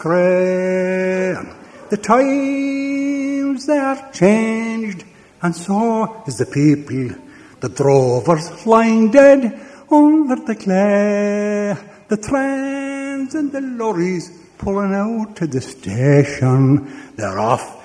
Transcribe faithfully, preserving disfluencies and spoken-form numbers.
Graham. The times they are changed, and so is the people. The drovers lying dead under the clay. The trains and the lorries pulling out to the station. They're off